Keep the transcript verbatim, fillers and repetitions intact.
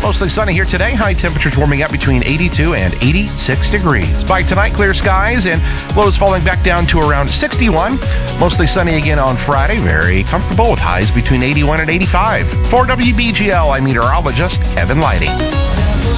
Mostly sunny here today. High temperatures warming up between eighty-two and eighty-six degrees. By tonight, clear skies and lows falling back down to around sixty-one. Mostly sunny again on Friday. Very comfortable with highs between eighty-one and eighty-five. For W B G L, I'm meteorologist Kevin Lighty.